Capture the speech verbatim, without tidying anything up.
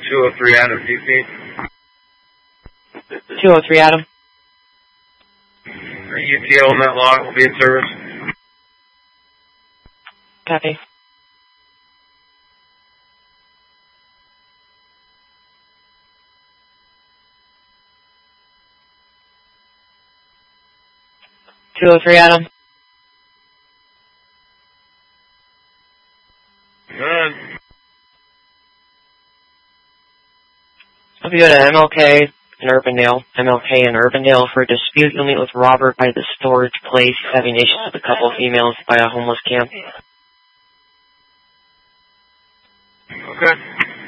two oh three Adam, P C. two oh three Adam. U T L on that log will be in service. Copy. two oh three Adam. Good. I'll be go to M L K in Urbandale. M L K in Urbandale for a dispute. You'll meet with Robert by the storage place. He's having issues with a couple of females by a homeless camp. Okay.